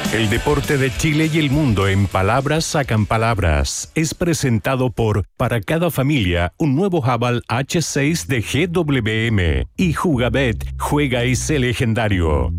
El deporte de Chile y el mundo en palabras sacan palabras. Es presentado por Para cada familia, un nuevo Haval H6 de GWM. Y Jugabet, juega y sé legendario.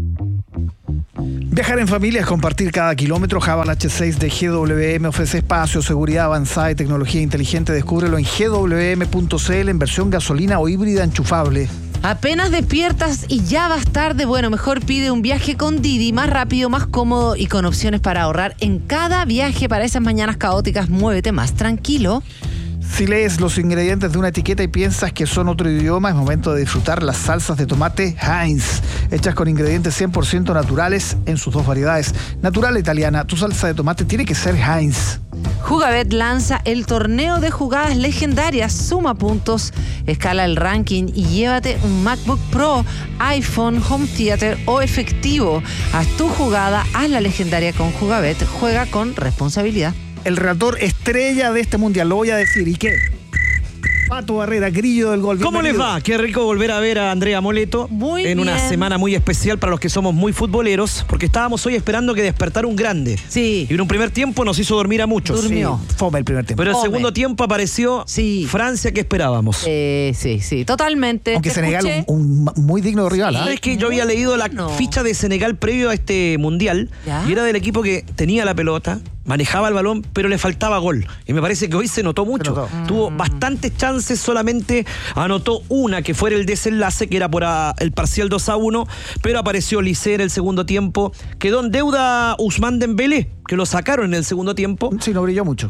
Viajar en familia es compartir cada kilómetro. Haval H6 de GWM ofrece espacio, seguridad avanzada y tecnología inteligente. Descúbrelo en gwm.cl en versión gasolina o híbrida enchufable. Apenas despiertas y ya vas tarde, bueno, mejor pide un viaje con Didi, más rápido, más cómodo y con opciones para ahorrar en cada viaje. Para esas mañanas caóticas, muévete más tranquilo. Si lees los ingredientes de una etiqueta y piensas que son otro idioma, es momento de disfrutar las salsas de tomate Heinz, hechas con ingredientes 100% naturales en sus dos variedades. Natural e italiana, tu salsa de tomate tiene que ser Heinz. Jugabet lanza el torneo de jugadas legendarias. Suma puntos, escala el ranking y llévate un MacBook Pro, iPhone, Home Theater o efectivo. Haz tu jugada, haz la legendaria con Jugabet. Juega con responsabilidad. El relator estrella de este mundial, lo voy a decir, ¿y qué? Pato Barrera, grillo del gol. ¿Cómo les va? Qué rico volver a ver a Andrea Moleto en una semana muy especial para los que somos muy futboleros, porque estábamos hoy esperando que despertara un grande. Sí. Y en un primer tiempo nos hizo dormir a muchos. Durmió. Sí, fome el primer tiempo. Pero el segundo tiempo apareció Francia, que esperábamos. Sí, totalmente. Aunque Senegal, un muy digno rival. ¿Sabes que yo había leído la ficha de Senegal previo a este mundial? ¿Ya? Y era del equipo que tenía la pelota, manejaba el balón, pero le faltaba gol. Y me parece que hoy se notó mucho. Tuvo bastantes chances, solamente anotó una, que fue el desenlace, que era por el parcial 2-1, pero apareció Lisé en el segundo tiempo. Quedó en deuda Ousmane Dembélé, que lo sacaron en el segundo tiempo. Sí, no brilló mucho.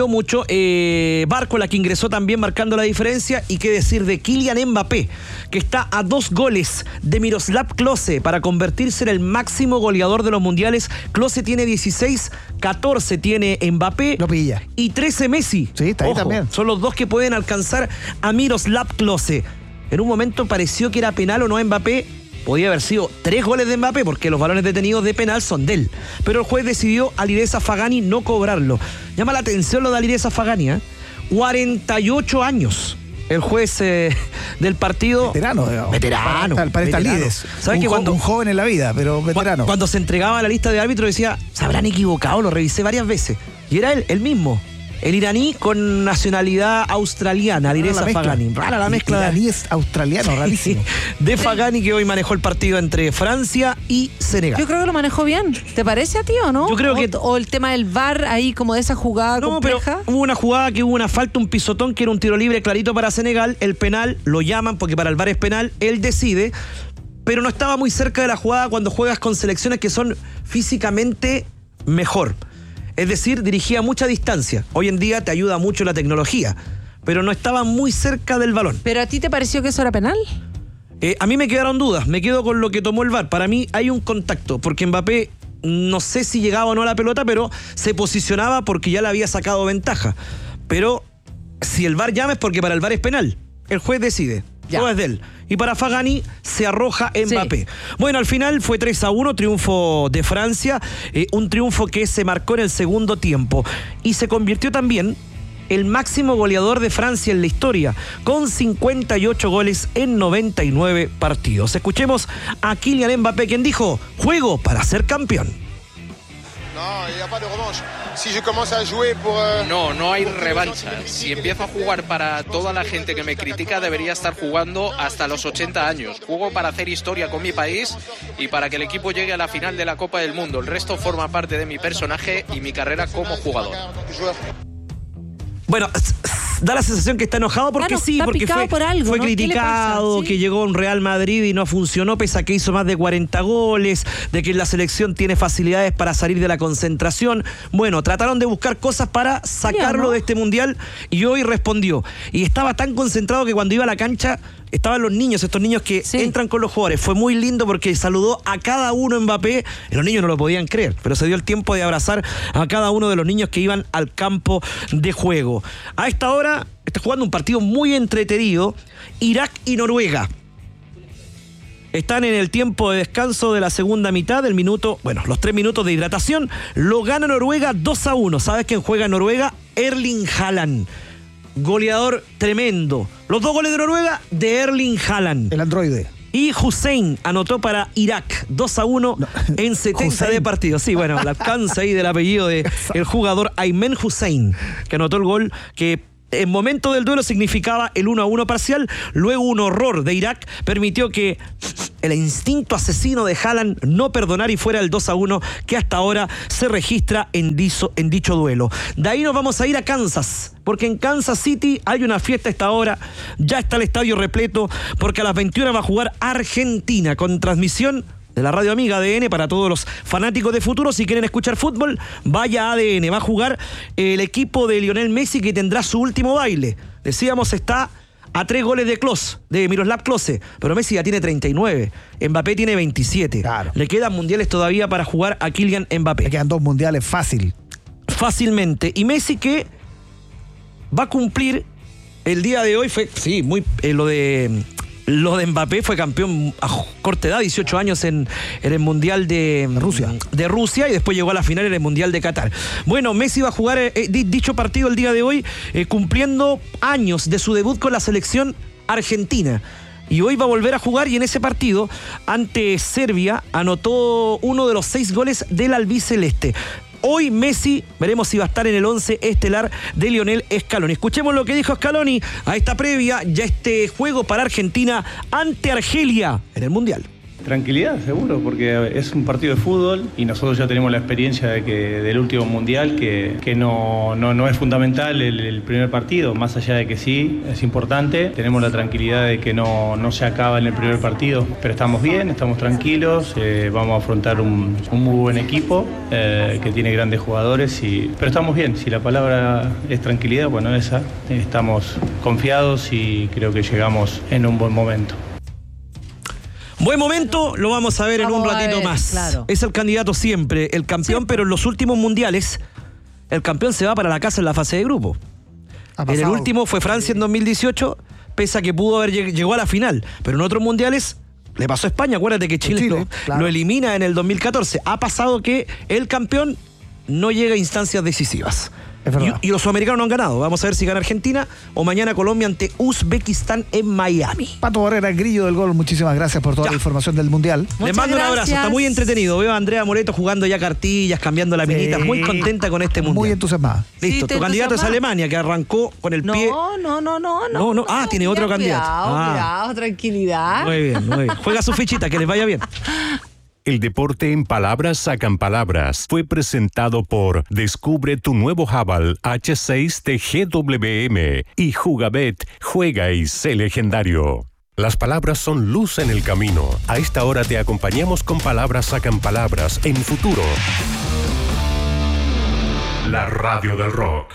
Barcola, que ingresó también marcando la diferencia. Y qué decir de Kylian Mbappé, que está a 2 goles de Miroslav Klose para convertirse en el máximo goleador de los mundiales. Klose tiene 16, 14 tiene Mbappé. Lo pilla. Y 13 Messi. Sí, está ahí también. Son los dos que pueden alcanzar a Miroslav Klose. En un momento pareció que era penal o no a Mbappé. Podía haber sido 3 goles de Mbappé, porque los balones detenidos de penal son de él. Pero el juez decidió a Alireza Fagani no cobrarlo. Llama la atención lo de Alireza Fagani, 48 años. El juez del partido. Veterano, digamos. Veterano. Para estas lides. ¿Sabes que un joven en la vida, pero veterano. Cuando se entregaba la lista de árbitros decía, se habrán equivocado, lo revisé varias veces. Y era él mismo. El iraní con nacionalidad australiana, Alireza Fagani. Rara la mezcla. El iraní es australiano, rarísimo. De Fagani, que hoy manejó el partido entre Francia y Senegal. Yo creo que lo manejó bien. ¿Te parece a ti o no? Yo creo que... O el tema del VAR ahí, como de esa jugada compleja. Pero hubo una jugada que hubo una falta, un pisotón, que era un tiro libre clarito para Senegal. El penal, lo llaman porque para el VAR es penal. Él decide, pero no estaba muy cerca de la jugada cuando juegas con selecciones que son físicamente mejor. Es decir, dirigía a mucha distancia. Hoy en día te ayuda mucho la tecnología, pero no estaba muy cerca del balón. ¿Pero a ti te pareció que eso era penal? A mí me quedaron dudas. Me quedo con lo que tomó el VAR. Para mí hay un contacto, porque Mbappé no sé si llegaba o no a la pelota, pero se posicionaba porque ya le había sacado ventaja. Pero si el VAR llama es porque para el VAR es penal. El juez decide. Todo es de él. Y para Fagani se arroja Mbappé. Sí. Bueno, al final fue 3-1, triunfo de Francia, un triunfo que se marcó en el segundo tiempo. Y se convirtió también el máximo goleador de Francia en la historia, con 58 goles en 99 partidos. Escuchemos a Kylian Mbappé, quien dijo, juego para ser campeón. No hay revancha. Si empiezo a jugar para toda la gente que me critica, debería estar jugando hasta los 80 años. Juego para hacer historia con mi país y para que el equipo llegue a la final de la Copa del Mundo. El resto forma parte de mi personaje y mi carrera como jugador. Bueno, da la sensación que está enojado porque porque fue criticado, que llegó a un Real Madrid y no funcionó, pese a que hizo más de 40 goles, de que la selección tiene facilidades para salir de la concentración. Bueno, trataron de buscar cosas para sacarlo de este mundial y hoy respondió. Y estaba tan concentrado que cuando iba a la cancha estaban los niños, estos niños que entran con los jugadores. Fue muy lindo porque saludó a cada uno Mbappé. Y los niños no lo podían creer, pero se dio el tiempo de abrazar a cada uno de los niños que iban al campo de juego. A esta hora está jugando un partido muy entretenido, Irak y Noruega. Están en el tiempo de descanso de la segunda mitad, del minuto, los 3 minutos de hidratación. Lo gana Noruega 2-1. ¿Sabes quién juega en Noruega? Erling Haaland. Goleador tremendo. Los 2 goles de Noruega de Erling Haaland. El androide. Y Hussein anotó para Irak 2-1 en 70 Hussein. De partidos. Sí, bueno, la alcanza ahí del apellido del jugador Aymen Hussein, que anotó el gol que en momento del duelo significaba el 1-1 parcial. Luego un horror de Irak permitió que el instinto asesino de Haaland no perdonara y fuera el 2-1 que hasta ahora se registra en dicho duelo. De ahí nos vamos a ir a Kansas, porque en Kansas City hay una fiesta a esta hora. Ya está el estadio repleto, porque a las 21 va a jugar Argentina con transmisión de la radio amiga ADN para todos los fanáticos de futuro. Si quieren escuchar fútbol, vaya a ADN. Va a jugar el equipo de Lionel Messi, que tendrá su último baile. Decíamos, está a 3 goles de Miroslav Klose, pero Messi ya tiene 39, Mbappé tiene 27. Claro. Le quedan mundiales todavía para jugar a Kylian Mbappé. Le quedan 2 mundiales fácilmente. Y Messi, que va a cumplir el día de hoy, fue lo de Mbappé, fue campeón a corta edad, 18 años en el Mundial de Rusia, y después llegó a la final en el Mundial de Qatar. Bueno, Messi va a jugar dicho partido el día de hoy, cumpliendo años de su debut con la selección argentina. Y hoy va a volver a jugar, y en ese partido ante Serbia anotó uno de los 6 goles del albiceleste. Hoy Messi, veremos si va a estar en el 11 estelar de Lionel Scaloni. Escuchemos lo que dijo Scaloni a esta previa, ya este juego para Argentina ante Argelia en el Mundial. Tranquilidad, seguro, porque es un partido de fútbol y nosotros ya tenemos la experiencia del último mundial que no es fundamental el primer partido, más allá de que sí, es importante. Tenemos la tranquilidad de que no se acaba en el primer partido, pero estamos bien, estamos tranquilos, vamos a afrontar un muy buen equipo que tiene grandes jugadores, pero estamos bien. Si la palabra es tranquilidad, bueno, esa, estamos confiados y creo que llegamos en un buen momento. Buen momento, lo vamos a ver en un ratito más. Claro. Es el candidato siempre, el campeón, sí. Pero en los últimos mundiales, el campeón se va para la casa en la fase de grupo. En el último fue Francia en 2018, pese a que llegó a la final. Pero en otros mundiales le pasó a España. Acuérdate que Chile lo elimina en el 2014. Ha pasado que el campeón no llega a instancias decisivas. Y los sudamericanos no han ganado. Vamos a ver si gana Argentina o mañana Colombia ante Uzbekistán en Miami. Pato Barrera, el grillo del gol, muchísimas gracias por toda la información del Mundial. Les mando un abrazo, está muy entretenido. Veo a Andrea Moreto jugando ya cartillas, cambiando la minita, muy contenta con este Mundial. Muy entusiasmada. Listo, tu candidato es Alemania, que arrancó con el pie. No. Ah, tiene otro candidato. Cuidado, tranquilidad. Muy bien. Juega su fichita, que les vaya bien. El deporte en palabras sacan palabras. Fue presentado por Descubre tu nuevo Haval H6 de GWM y Jugabet, juega y sé legendario. Las palabras son luz en el camino. A esta hora te acompañamos con Palabras sacan palabras en Futuro. La radio del rock.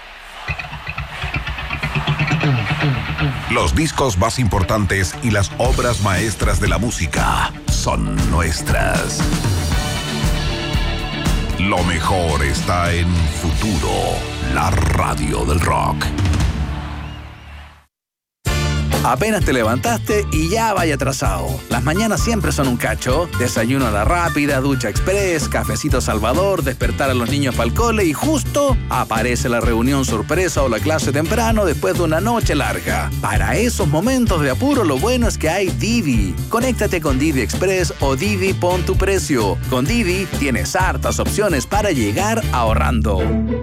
Los discos más importantes y las obras maestras de la música son nuestras. Lo mejor está en Futuro, la radio del rock. Apenas te levantaste y ya vaya atrasado. Las mañanas siempre son un cacho. Desayuno a la rápida, ducha express, cafecito Salvador, despertar a los niños para el cole y justo aparece la reunión sorpresa o la clase temprano después de una noche larga. Para esos momentos de apuro, lo bueno es que hay Didi. Conéctate con Didi Express o Didi Pon tu Precio. Con Didi tienes hartas opciones para llegar ahorrando.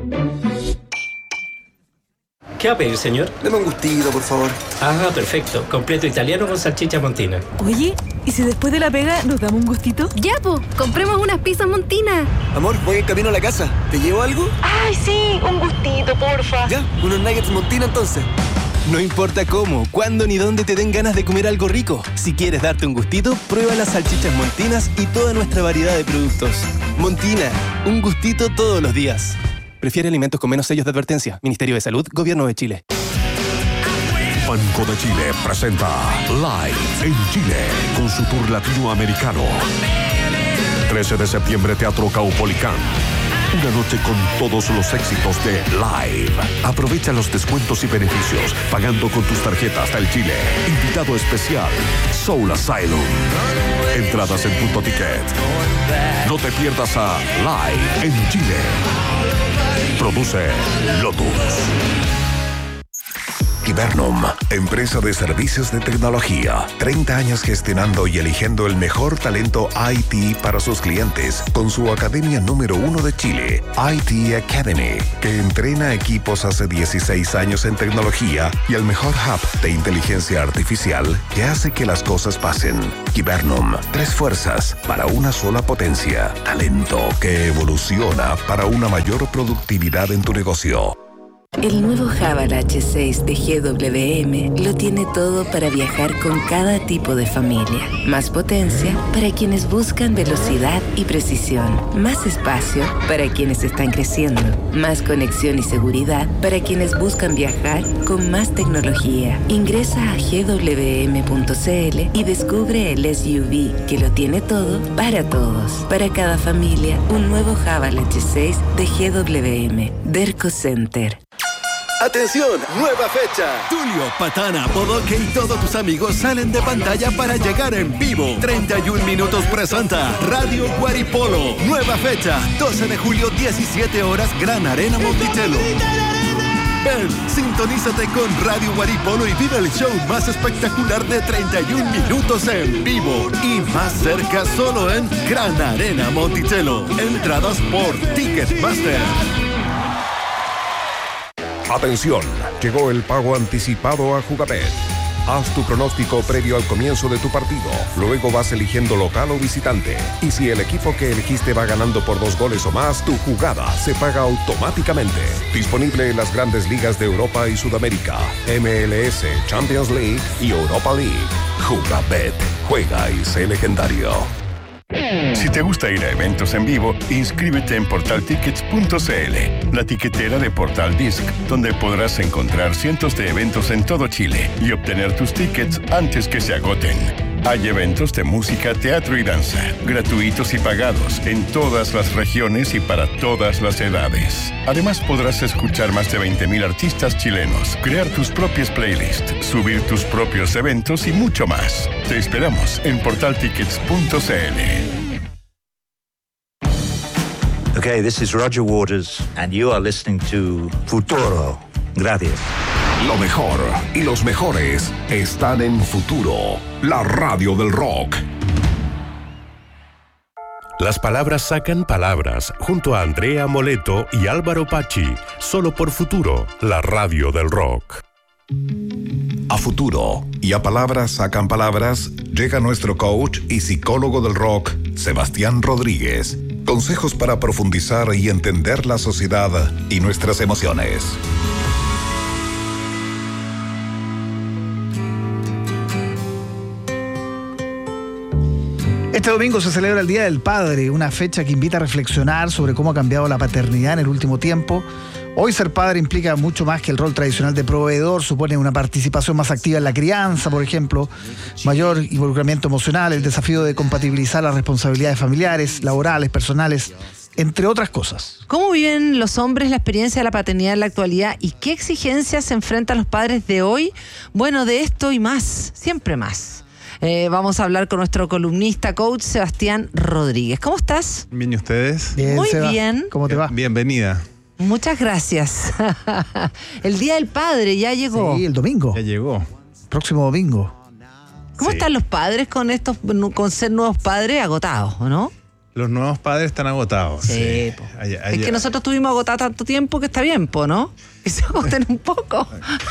¿Qué va a pedir, señor? Deme un gustito, por favor. Ah, perfecto. Completo italiano con salchicha montina. Oye, ¿y si después de la pega nos damos un gustito? Ya, po, compremos unas pizzas montinas. Amor, voy en camino a la casa. ¿Te llevo algo? Ay, sí, un gustito, porfa. Ya, unos nuggets montina entonces. No importa cómo, cuándo ni dónde te den ganas de comer algo rico. Si quieres darte un gustito, prueba las salchichas Montinas y toda nuestra variedad de productos. Montina, un gustito todos los días. Prefiere alimentos con menos sellos de advertencia. Ministerio de Salud, Gobierno de Chile. Banco de Chile presenta Live en Chile con su tour latinoamericano. 13 de septiembre, Teatro Caupolicán. Una noche con todos los éxitos de Live. Aprovecha los descuentos y beneficios pagando con tus tarjetas del Chile. Invitado especial, Soul Asylum. Entradas en Punto Ticket. No te pierdas a Live en Chile. Produce Lotus. Gibernum, empresa de servicios de tecnología. 30 años gestionando y eligiendo el mejor talento IT para sus clientes con su academia número 1 de Chile, IT Academy, que entrena equipos hace 16 años en tecnología y el mejor hub de inteligencia artificial que hace que las cosas pasen. Gibernum, 3 fuerzas para una sola potencia. Talento que evoluciona para una mayor productividad en tu negocio. El nuevo Haval H6 de GWM lo tiene todo para viajar con cada tipo de familia. Más potencia para quienes buscan velocidad y precisión. Más espacio para quienes están creciendo. Más conexión y seguridad para quienes buscan viajar con más tecnología. Ingresa a gwm.cl y descubre el SUV que lo tiene todo para todos. Para cada familia, un nuevo Haval H6 de GWM. Derco Center. ¡Atención! ¡Nueva fecha! Tulio, Patana, Bodoque y todos tus amigos salen de pantalla para llegar en vivo. 31 minutos presenta Radio Guaripolo. Nueva fecha, 12 de julio, 17 horas, Gran Arena Monticello. Ven, sintonízate con Radio Guaripolo y vive el show más espectacular de 31 minutos en vivo. Y más cerca solo en Gran Arena Monticello. Entradas por Ticketmaster. Atención, llegó el pago anticipado a Jugabet. Haz tu pronóstico previo al comienzo de tu partido. Luego vas eligiendo local o visitante. Y si el equipo que elegiste va ganando por 2 goles o más, tu jugada se paga automáticamente. Disponible en las grandes ligas de Europa y Sudamérica, MLS, Champions League y Europa League. Jugabet. Juega y sé legendario. Si te gusta ir a eventos en vivo, inscríbete en portaltickets.cl, la tiquetera de Portal Disc, donde podrás encontrar cientos de eventos en todo Chile y obtener tus tickets antes que se agoten. Hay eventos de música, teatro y danza, gratuitos y pagados, en todas las regiones y para todas las edades. Además podrás escuchar más de 20.000 artistas chilenos, crear tus propias playlists, subir tus propios eventos y mucho más. Te esperamos en portaltickets.cl. Okay, this is Roger Waters and you are listening to Futuro. Gracias. Lo mejor y los mejores están en Futuro, la radio del rock. Las palabras sacan palabras, junto a Andrea Moleto y Álvaro Pachi, solo por Futuro, la radio del rock. A Futuro y a Palabras sacan palabras, llega nuestro coach y psicólogo del rock, Sebastián Rodríguez. Consejos para profundizar y entender la sociedad y nuestras emociones. Este domingo se celebra el Día del Padre, una fecha que invita a reflexionar sobre cómo ha cambiado la paternidad en el último tiempo. Hoy ser padre implica mucho más que el rol tradicional de proveedor, supone una participación más activa en la crianza, por ejemplo, mayor involucramiento emocional, el desafío de compatibilizar las responsabilidades familiares, laborales, personales, entre otras cosas. ¿Cómo viven los hombres la experiencia de la paternidad en la actualidad y qué exigencias se enfrentan los padres de hoy? Bueno, de esto y más, siempre más. Vamos a hablar con nuestro columnista, coach Sebastián Rodríguez. ¿Cómo estás? Bien, ¿y ustedes? Bien, muy Seba. bien. ¿Cómo te va? Bienvenida. Muchas gracias. El Día del Padre ya llegó. Sí, el domingo. Ya llegó. Próximo domingo. ¿Cómo están los padres con ser nuevos padres agotados, no? Los nuevos padres están agotados. Sí. Es que nosotros estuvimos agotados tanto tiempo que está bien, ¿no? Que se agoten un poco.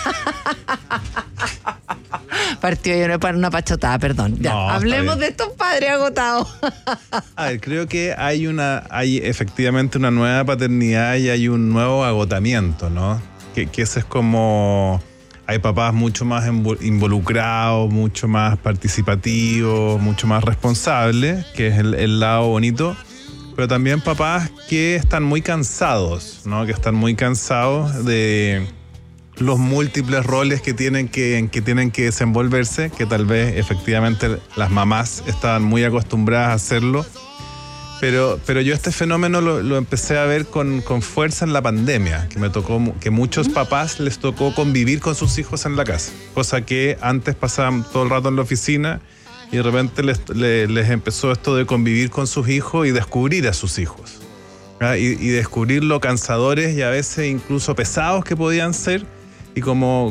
Partió yo una pachotada, perdón. Ya, no, hablemos de estos padres agotados. A ver, creo que hay efectivamente una nueva paternidad y hay un nuevo agotamiento, ¿no? Que ese es como... Hay papás mucho más involucrados, mucho más participativos, mucho más responsables, que es el lado bonito. Pero también papás que están muy cansados, ¿no? Que están muy cansados de los múltiples roles que tienen que desenvolverse, que tal vez efectivamente las mamás estaban muy acostumbradas a hacerlo. Pero yo este fenómeno lo empecé a ver con fuerza en la pandemia, que me tocó, que muchos papás les tocó convivir con sus hijos en la casa, cosa que antes pasaban todo el rato en la oficina y de repente les empezó esto de convivir con sus hijos y descubrir a sus hijos, ¿verdad? Y descubrir lo cansadores y a veces incluso pesados que podían ser y como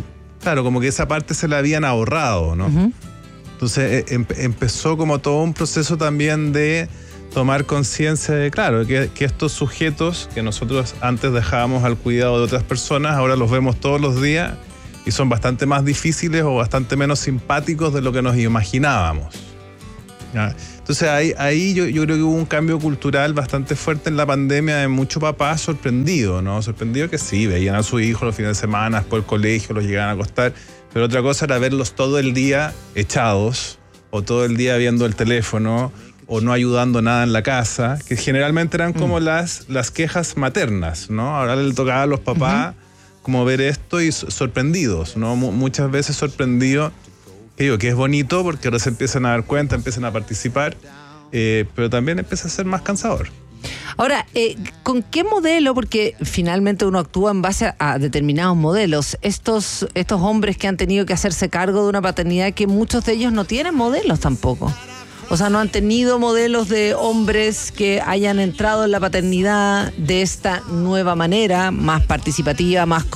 claro, como que esa parte se la habían ahorrado, ¿no? Uh-huh. Entonces empezó como todo un proceso también de tomar conciencia de, claro, que estos sujetos que nosotros antes dejábamos al cuidado de otras personas, ahora los vemos todos los días y son bastante más difíciles o bastante menos simpáticos de lo que nos imaginábamos. ¿Ya? Entonces ahí yo creo que hubo un cambio cultural bastante fuerte en la pandemia de muchos papás sorprendidos, ¿no? Sorprendidos que sí, veían a sus hijos los fines de semana por el colegio, los llegaban a acostar, pero otra cosa era verlos todo el día echados o todo el día viendo el teléfono o no ayudando nada en la casa, que generalmente eran como las quejas maternas, ¿no? Ahora le tocaba a los papás como ver esto y sorprendidos, ¿no? Muchas veces sorprendidos, que digo que es bonito porque ahora se empiezan a dar cuenta, empiezan a participar, pero también empieza a ser más cansador. Ahora, ¿con qué modelo? Porque finalmente uno actúa en base a determinados modelos. Estos hombres que han tenido que hacerse cargo de una paternidad que muchos de ellos no tienen modelos tampoco. O sea, no han tenido modelos de hombres que hayan entrado en la paternidad de esta nueva manera, más participativa, más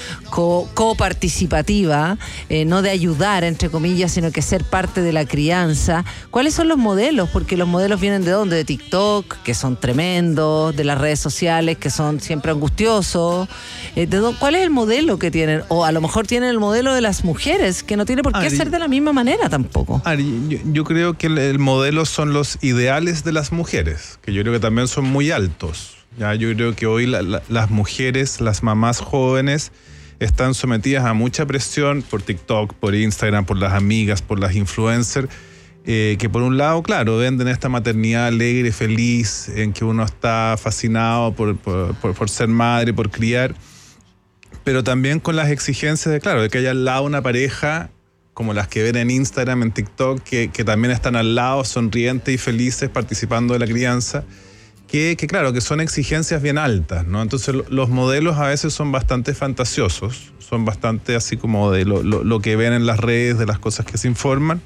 coparticipativa, no de ayudar, entre comillas, sino que ser parte de la crianza. ¿Cuáles son los modelos? Porque los modelos vienen ¿de dónde? De TikTok, que son tremendos, de las redes sociales, que son siempre angustiosos. ¿Cuál es el modelo que tienen? O a lo mejor tienen el modelo de las mujeres, que no tiene por qué ser de la misma manera tampoco. Yo creo que el modelo son los ideales de las mujeres, que yo creo que también son muy altos. Ya, yo creo que hoy las mujeres, las mamás jóvenes, están sometidas a mucha presión por TikTok, por Instagram, por las amigas, por las influencers, que por un lado, claro, venden esta maternidad alegre, feliz, en que uno está fascinado por ser madre, por criar, pero también con las exigencias de, claro, de que haya al lado una pareja como las que ven en Instagram, en TikTok, que también están al lado, sonrientes y felices, participando de la crianza, que claro, que son exigencias bien altas, ¿no? Entonces los modelos a veces son bastante fantasiosos, son bastante así como de lo que ven en las redes, de las cosas que se informan.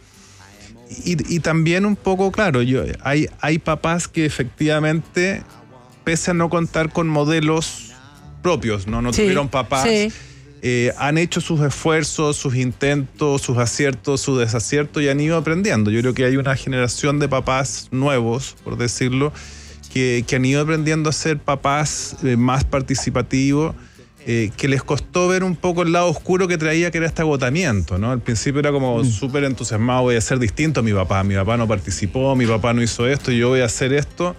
Y también un poco, claro, hay papás que efectivamente, pese a no contar con modelos propios, no tuvieron papás, han hecho sus esfuerzos, sus intentos, sus aciertos, sus desaciertos y han ido aprendiendo. Yo creo que hay una generación de papás nuevos, por decirlo, que han ido aprendiendo a ser papás más participativos, que les costó ver un poco el lado oscuro que traía, que era este agotamiento, ¿no? Al principio era como súper entusiasmado, voy a ser distinto a mi papá no participó, mi papá no hizo esto, y yo voy a hacer esto.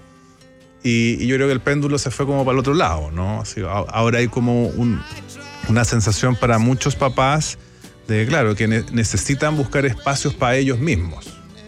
Y yo creo que el péndulo se fue como para el otro lado, ¿no? Así, ahora hay como una sensación para muchos papás de, claro, que necesitan buscar espacios para ellos mismos.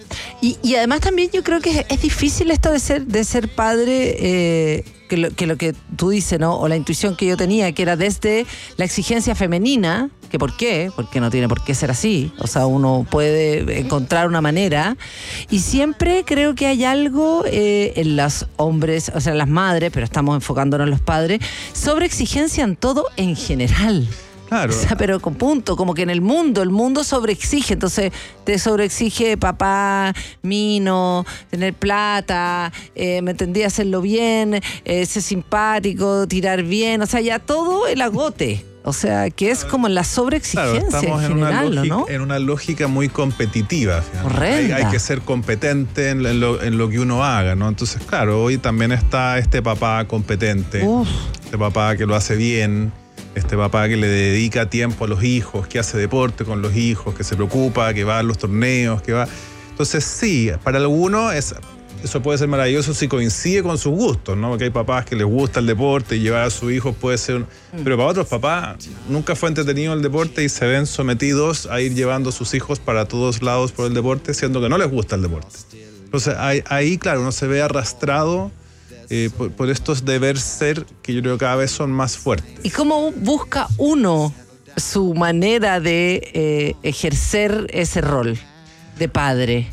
Y además también yo creo que es difícil esto de ser padre, que lo que tú dices, ¿no? O la intuición que yo tenía, que era desde la exigencia femenina, que ¿por qué? Porque no tiene por qué ser así. O sea, uno puede encontrar una manera. Y siempre creo que hay algo en los hombres, o sea, en las madres, pero estamos enfocándonos en los padres, sobre exigencia en todo en general. Claro. O sea, pero con punto, como que en el mundo sobreexige, entonces te sobreexige papá, mino, tener plata, me entendí, hacerlo bien, ser simpático, tirar bien, o sea, ya todo el agote. O sea, que es como la sobreexigencia, claro, estamos en general, ¿no? En una lógica muy competitiva. Hay que ser competente en lo que uno haga, ¿no? Entonces, claro, hoy también está este papá competente, este papá que lo hace bien, este papá que le dedica tiempo a los hijos, que hace deporte con los hijos, que se preocupa, que va a los torneos, que va... Entonces sí, para algunos eso puede ser maravilloso si coincide con sus gustos, ¿no? Porque hay papás que les gusta el deporte y llevar a sus hijos puede ser... Pero para otros papás nunca fue entretenido el deporte y se ven sometidos a ir llevando a sus hijos para todos lados por el deporte, siendo que no les gusta el deporte. Entonces ahí claro, uno se ve arrastrado por estos deber ser que yo creo que cada vez son más fuertes. ¿Y cómo busca uno su manera de ejercer ese rol de padre?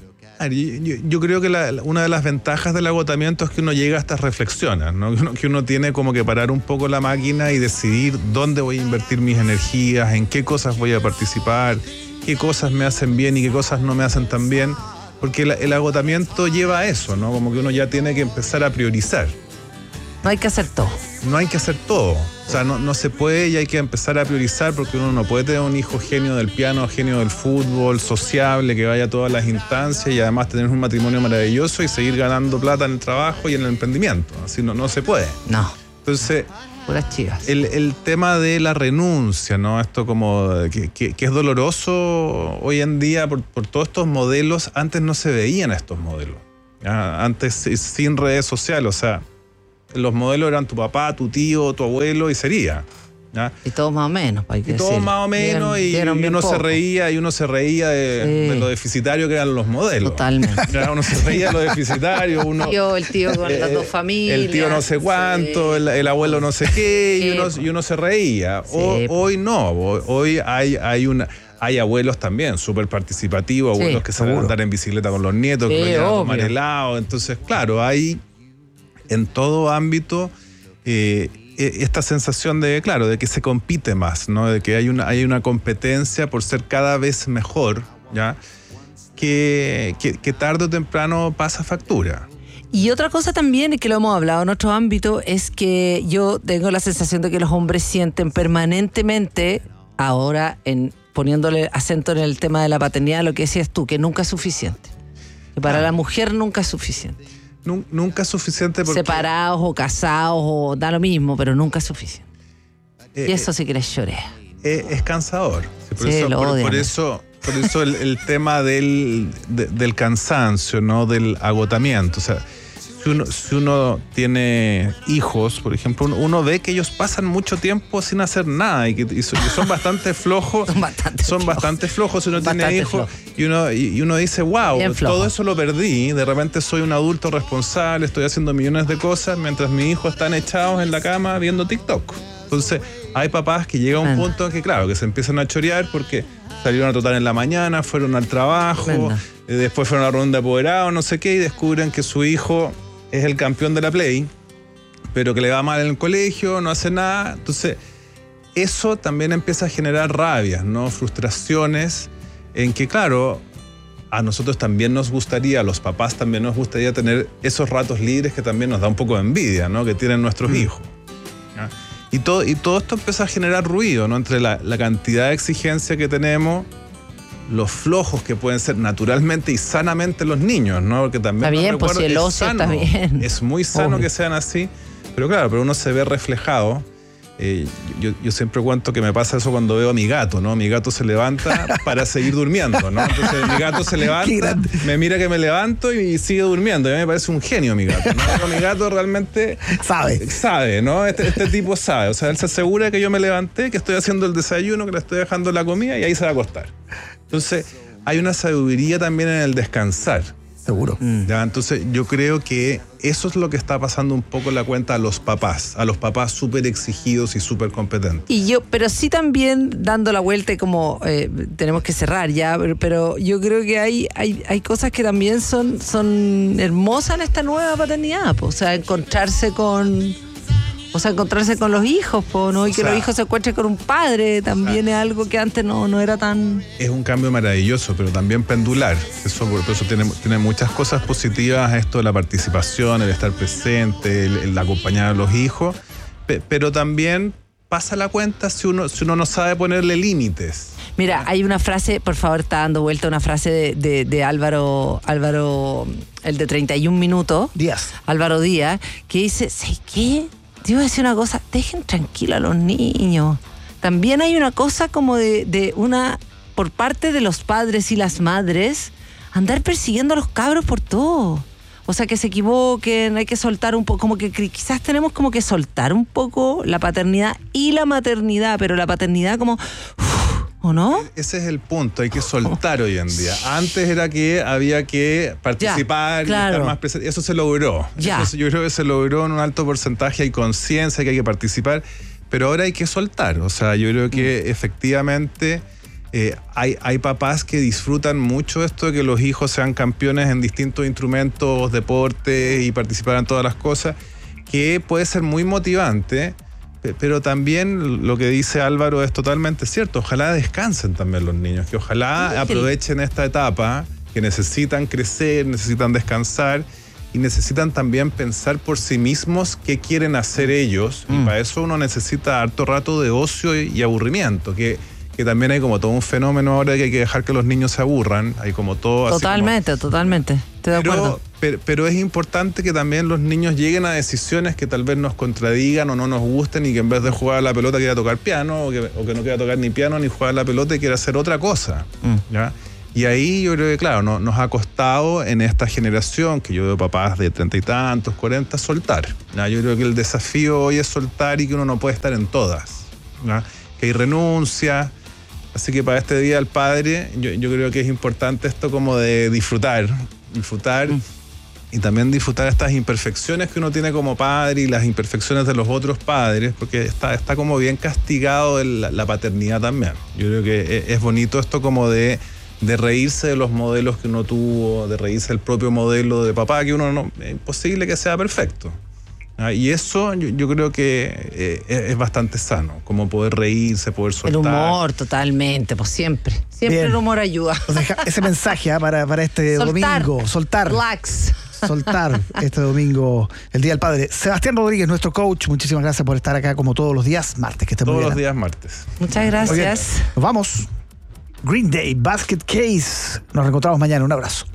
Yo creo que una de las ventajas del agotamiento es que uno llega a estas reflexiones, ¿no? Que uno tiene como que parar un poco la máquina y decidir dónde voy a invertir mis energías, en qué cosas voy a participar, qué cosas me hacen bien y qué cosas no me hacen tan bien. Porque el agotamiento lleva a eso, ¿no? Como que uno ya tiene que empezar a priorizar. No hay que hacer todo. No hay que hacer todo. O sea, no se puede y hay que empezar a priorizar porque uno no puede tener un hijo genio del piano, genio del fútbol, sociable, que vaya a todas las instancias y además tener un matrimonio maravilloso y seguir ganando plata en el trabajo y en el emprendimiento. Así no se puede. No. Entonces, puras chivas. El tema de la renuncia, ¿no? Esto como que es doloroso hoy en día por todos estos modelos. Antes no se veían estos modelos. ¿Ya? Antes sin redes sociales, o sea, los modelos eran tu papá, tu tío, tu abuelo y sería. ¿Ya? Y todos más o menos, hay que decir. Todos más o menos, y uno se reía de lo deficitario que eran los modelos. Totalmente. ¿Ya? Uno se reía de lo deficitario. El tío con las dos familias. El tío no sé cuánto, el abuelo no sé qué, y uno se reía. Hoy no, hoy hay abuelos también súper participativos, abuelos que salen a andar en bicicleta con los nietos, que vayan a tomar helado. Entonces, claro, hay en todo ámbito esta sensación de que se compite más, ¿no? De que hay una competencia por ser cada vez mejor, ¿ya? Que tarde o temprano pasa factura. Y otra cosa también, que lo hemos hablado en otro ámbito, es que yo tengo la sensación de que los hombres sienten permanentemente, ahora poniéndole acento en el tema de la paternidad, lo que decías tú, que nunca es suficiente. Que para la mujer nunca es suficiente. Nunca es suficiente porque... Separados o casados o da lo mismo, pero nunca es suficiente. Y eso sí que les llorea. Es cansador. Por eso el tema del cansancio, ¿no? Del agotamiento. O sea, si uno tiene hijos, por ejemplo, uno ve que ellos pasan mucho tiempo sin hacer nada y son bastante flojos. Son bastante flojos si uno tiene hijos y uno dice, wow, todo eso lo perdí. De repente soy un adulto responsable, estoy haciendo millones de cosas mientras mis hijos están echados en la cama viendo TikTok. Entonces, hay papás que llega a un punto en que se empiezan a chorear porque salieron a trotar en la mañana, fueron al trabajo, después fueron a una ronda de apoderado, no sé qué, y descubren que su hijo es el campeón de la Play, pero que le va mal en el colegio, no hace nada. Entonces, eso también empieza a generar rabias, ¿no? Frustraciones en que, claro, a nosotros también nos gustaría, a los papás también nos gustaría tener esos ratos libres que también nos da un poco de envidia, ¿no? Que tienen nuestros hijos. ¿Ya? Y todo esto empieza a generar ruido, ¿no? Entre la cantidad de exigencia que tenemos, los flojos que pueden ser naturalmente y sanamente los niños, ¿no? Porque también está bien, pues si el ocio está bien. Es muy sano que sean así, pero pero uno se ve reflejado. Yo siempre cuento que me pasa eso cuando veo a mi gato, ¿no? Mi gato se levanta para seguir durmiendo, ¿no? Entonces mi gato se levanta, me mira que me levanto y sigue durmiendo. Y a mí me parece un genio mi gato, ¿no? Pero mi gato realmente sabe, ¿no? Este tipo sabe. O sea, él se asegura que yo me levanté, que estoy haciendo el desayuno, que le estoy dejando la comida y ahí se va a acostar. Entonces, hay una sabiduría también en el descansar. Seguro. ¿Ya? Entonces, yo creo que eso es lo que está pasando un poco en la cuenta a los papás súper exigidos y súper competentes. Pero sí también dando la vuelta y como tenemos que cerrar ya, pero yo creo que hay cosas que también son hermosas en esta nueva paternidad, o sea, encontrarse con los hijos, ¿no? Y que los hijos se encuentren con un padre también es algo que antes no era tan... Es un cambio maravilloso, pero también pendular. Por eso tiene muchas cosas positivas esto de la participación, el estar presente, el acompañar a los hijos, pero también pasa la cuenta si uno no sabe ponerle límites. Mira, hay una frase, por favor, está dando vuelta una frase de Álvaro, el de 31 minutos. Álvaro Díaz, que dice, ¿sabes qué? Te iba a decir una cosa, dejen tranquilo a los niños. También hay una cosa como por parte de los padres y las madres, andar persiguiendo a los cabros por todo. O sea, que se equivoquen, hay que soltar un poco, como que quizás tenemos como que soltar un poco la paternidad y la maternidad, pero la paternidad como... ¿O no? Ese es el punto, hay que soltar hoy en día. Antes era que había que participar y estar más presente. Eso se logró. Eso yo creo que se logró en un alto porcentaje. Hay conciencia que hay que participar, pero ahora hay que soltar. O sea, yo creo que efectivamente hay papás que disfrutan mucho esto de que los hijos sean campeones en distintos instrumentos, deportes y participar en todas las cosas, que puede ser muy motivante. Pero también lo que dice Álvaro es totalmente cierto. Ojalá descansen también los niños, que ojalá aprovechen esta etapa, que necesitan crecer, necesitan descansar y necesitan también pensar por sí mismos qué quieren hacer ellos, y para eso uno necesita harto rato de ocio y aburrimiento, que también hay como todo un fenómeno ahora que hay que dejar que los niños se aburran, hay como todo totalmente, totalmente, estoy de acuerdo. Pero es importante que también los niños lleguen a decisiones que tal vez nos contradigan o no nos gusten, y que en vez de jugar a la pelota quiera tocar piano, o que no quiera tocar ni piano ni jugar a la pelota y quiera hacer otra cosa, ¿ya? Y ahí yo creo que, claro, nos ha costado en esta generación, que yo veo papás de 30 y tantos, 40, soltar, ¿ya? Yo creo que el desafío hoy es soltar, y que uno no puede estar en todas, ¿ya? Que hay renuncia. Así que para este Día del Padre, yo creo que es importante esto como de disfrutar y también disfrutar estas imperfecciones que uno tiene como padre y las imperfecciones de los otros padres, porque está como bien castigado la paternidad también. Yo creo que es bonito esto como de reírse de los modelos que uno tuvo, de reírse del propio modelo de papá, que uno no, es imposible que sea perfecto. Y eso yo creo que es bastante sano, como poder reírse, poder soltar. El humor, totalmente, pues siempre. Siempre el humor ayuda. Ese mensaje para este domingo. Soltar. Relax. Soltar este domingo, el Día del Padre. Sebastián Rodríguez, nuestro coach, muchísimas gracias por estar acá como todos los días martes. Que todos los días martes. Muchas gracias. Nos vamos. Green Day, Basket Case. Nos reencontramos mañana. Un abrazo.